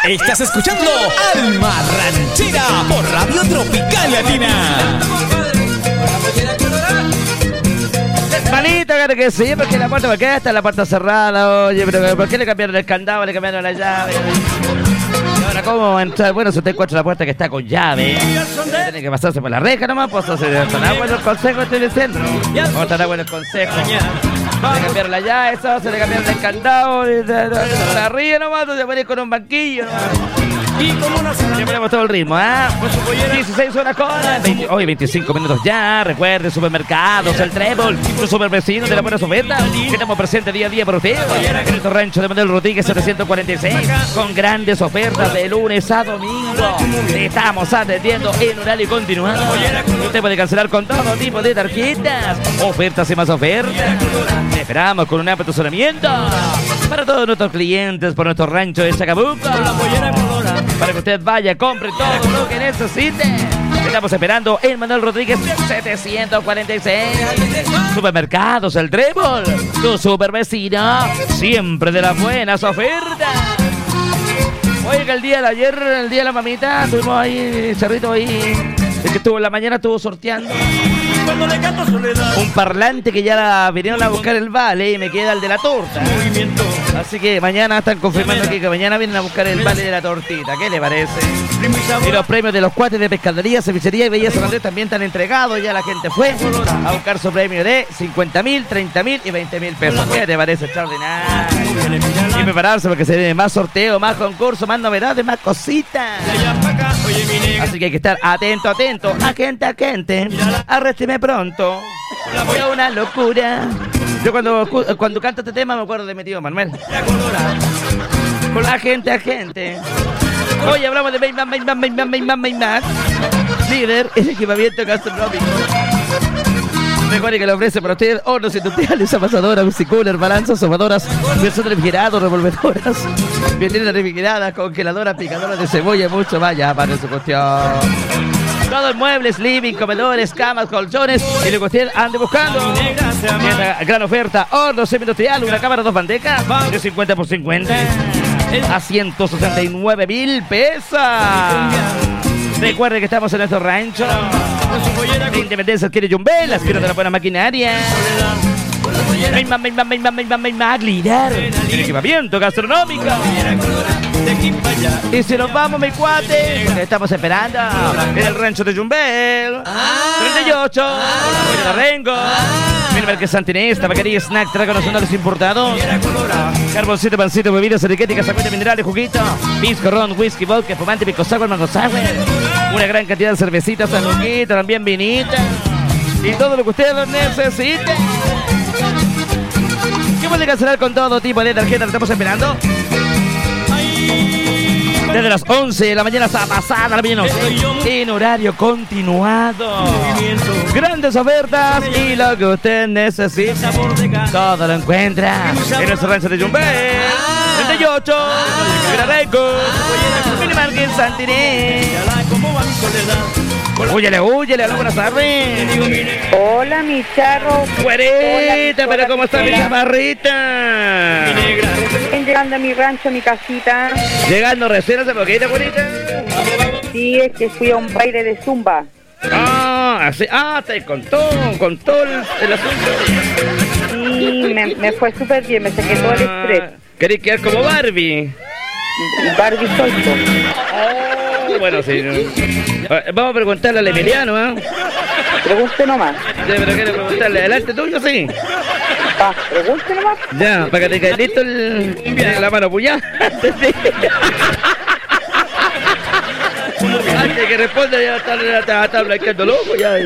Estás escuchando Alma Ranchera por Radio Tropical Latina. Manito, claro que sí, porque la puerta, porque está la puerta cerrada, oye, pero ¿por qué le cambiaron el candado, le cambiaron la llave? Y ahora, ¿cómo entrar? Bueno, si usted encuentra la puerta que está con llave, tiene que pasarse por la reja nomás, pues estará bueno el consejo, estoy diciendo. ¿Cómo estará bueno el consejo? Se le cambiaron la llave, eso, se le cambiaron el candado, la ríe nomás, se pone con un banquillo nomás. Y como no se le ponemos todo el ritmo, ¿ah? 16 horas con hoy 25 minutos ya. Recuerde, supermercados, el Trébol, los supervecinos de la buena ofertas. Estamos presentes día a día por usted en nuestro rancho de Manuel Rodríguez 746, con grandes ofertas de lunes a domingo. Estamos atendiendo en horario continuado. Usted puede cancelar con todo tipo de tarjetas, ofertas y más ofertas. Le esperamos con un amplio estacionamiento para todos nuestros clientes por nuestro rancho de Chacabuco, para que usted vaya, compre todo lo que necesite. Estamos esperando en Manuel Rodríguez 746. Supermercados El Trébol, tu super vecino, siempre de las buenas ofertas. Oiga, el día de ayer, el día de la mamita, tuvimos ahí, Cerrito ahí, el que estuvo en la mañana estuvo sorteando un parlante que ya vinieron a buscar el vale y me queda el de la torta. Así que mañana están confirmando aquí que mañana vienen a buscar el vale de la tortita. ¿Qué le parece? Y los premios de los cuates de pescadería, cevichería y belleza Andrés también están entregados. Ya la gente fue a buscar su premio de 50.000, 30.000 y 20.000 pesos. ¿Qué te parece? Extraordinario. Y prepararse porque se viene más sorteo, más concursos, más novedades, más cositas. Así que hay que estar atento, agente, arrésteme pronto. Fue una locura. Yo cuando canto este tema me acuerdo de mi tío Manuel. Con la agente. Hoy hablamos de Maymar, líder en equipamiento gastronómico. Recuerde que le ofrece para usted hornos industriales, amasadoras, musicooler, balanzas, sobadoras, versiones refrigerados, revolvedoras, vitrinas refrigeradas, congeladoras, picadoras de cebolla y mucho más. Ya para su cuestión. Todos muebles, living, comedores, camas, colchones y lo que usted ande buscando. Esta gran oferta, horno semi-industrial, una cámara, 2 bandecas de 50 por 50 a 169.000 pesos. Recuerde que estamos en nuestro rancho de Independencia, adquiere Jumbel, adquiere de la buena maquinaria. Líder en equipamiento gastronómico. Y si nos vamos, mi cuate, estamos esperando en el rancho de Jumbel 38, de Rengo, Minimarket Santinista, Baquería Snack, Tragos Nacionales Importados, Carboncito, pancito, bebidas energéticas, agüita minerales, juguito, pisco, ron, whisky, vodka, espumante, pico sour, mango sour, una gran cantidad de cervecitas, juguito, también vinita y todo lo que ustedes necesiten. ¿Qué puede cancelar con todo tipo de tarjetas? Estamos esperando desde las 11 de la mañana hasta pasada la mañana en horario continuado. Grandes ofertas y lo que usted necesita, todo lo encuentra en nuestro rancho de Jumbel 38, Virareco, Minimarket Santiné. Úyele, hola, buenas tardes. Hola, mi charro. Güerita, pero ¿cómo está mi chamarrita? Estoy llegando a mi rancho, a mi casita. Llegando recién hace poquito, güerita. Sí, es que fui a un baile de zumba. Así, te contó el asunto. Sí, me fue súper bien, me saqué todo el estrés. ¿Querés quedar como Barbie? Barbie solto. Bueno, sí. Vamos a preguntarle al Emiliano, ¿eh? Pregunte nomás. Ya, pero quiero preguntarle. ¿Delante tuyo, sí? Pregunte nomás. Ya, para que te quede listo la mano puñada. Antes que responda ya está blanqueando el ojo. Ya.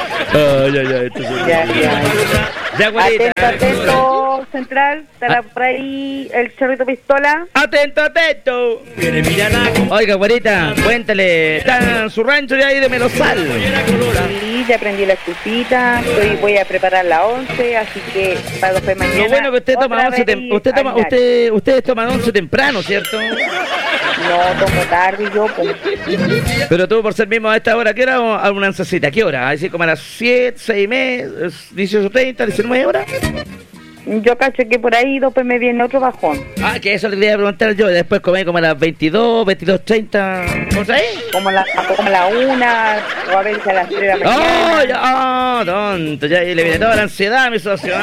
Ya, güerita. Atento, central. Estará por ahí el chorrito pistola. Atento. Oiga, güerita, cuéntale. Está en su rancho de ahí de Melosal. Sí, ya prendí la estufita. Voy a preparar la 11, así que para después mañana. Lo bueno que usted toma 11 ustedes toman 11 temprano, ¿cierto? No, tomo tarde yo. Pero tú por ser mismo a esta hora, ¿qué hora una oncecita? ¿Qué hora? Así como a las 7, 6 meses, 18:30, 19 horas. yo cacho que por ahí después me viene otro bajón. Ah, que eso le quería preguntar yo. Después comí como a las 22, 22:30. ¿Por ahí? Como a la 1 o a veces a las 3 de la mañana. ¡Oh, ya! Tonto, ya ahí le viene toda la ansiedad a mi socio.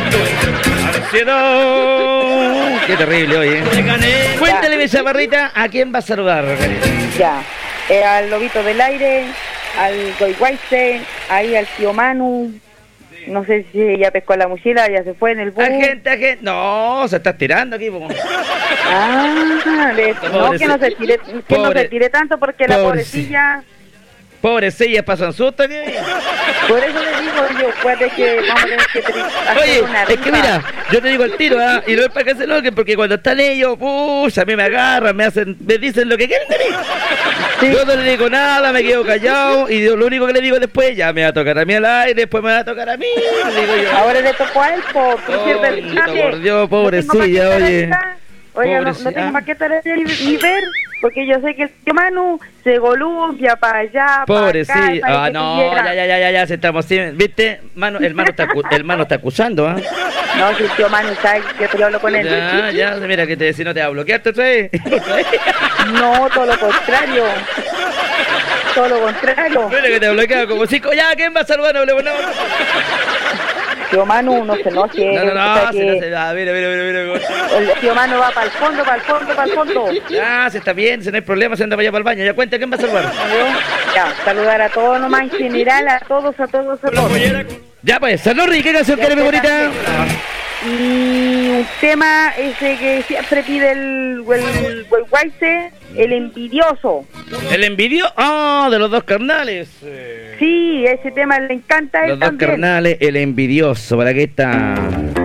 ¡Ansiedad! ¡Qué terrible, oye! Cuéntale, mi chaparrita, ¿a quién va a saludar? Ya, al Lobito del Aire, al Goiwaise, ahí al tío Manu. No sé si ya pescó la mochila, ya se fue en el bus. Agente. No, se está estirando aquí. Po. No, que no se tire tanto porque la pobrecilla... Pobrecilla, pasan susto aquí. Por eso le digo yo, puede que vamos a tener que hacer oye, una es que mira, yo te digo el tiro, ¿ah? Y no es para que se enojen, porque cuando están ellos, pucha, a mí me agarran, me dicen lo que quieren de mí. Sí. Yo no le digo nada, me quedo callado, y yo, lo único que le digo después, ya me va a tocar a mí al aire, después me va a tocar a mí, digo yo. Ahora le tocó a él, por Dios, pobrecilla, oye. Oiga, no tengo más que estar ni ver, porque yo sé que el tío Manu se columpia para allá, pobrecilla. Ah, no, ya, se estamos, ¿viste? El mano está acusando, ¿ah? No, si el tío Manu sabe que yo te hablo con él. Ya, mira que si no te va a bloquear, ¿te traes? No, todo lo contrario. Todo lo contrario. Mira que te bloquea como 5, ya, ¿quién va a saludar? No. Tío Manu, no se enoje. No, se va, mira. El tío Manu va para el fondo. Ya, se está bien, si no hay problema, se anda para allá para el baño. Ya cuenta, ¿quién va a saludar? Ya, saludar a todos nomás en general, a todos. Ya pues, Salorri, ¿qué canción quiere, mi bonita? Y un tema ese que siempre pide el Guayguayce, el envidioso. ¿El envidio? Ah, de los dos carnales. Sí, ese tema le encanta a él los dos también. Carnales, el envidioso, ¿para qué está?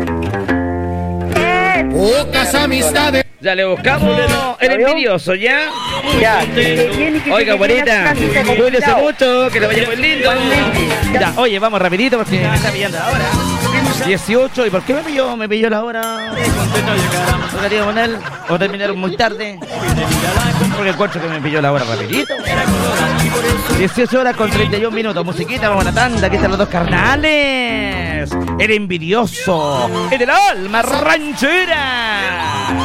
Pocas amistades. Ya le buscamos el envidioso, ¿ya? Ya. Oiga, bonita, cuídese mucho, que le vaya muy lindo. Ya, oye, vamos rapidito porque me está pillando ahora. 18, ¿y por qué me pilló la hora? ¿Relativa con él? ¿O terminaron muy tarde? Porque encuentro que me pilló la hora rapidito. 18 horas con 31 minutos. Musiquita, vamos a la tanda. Aquí están los dos carnales. El envidioso. El del alma ranchera.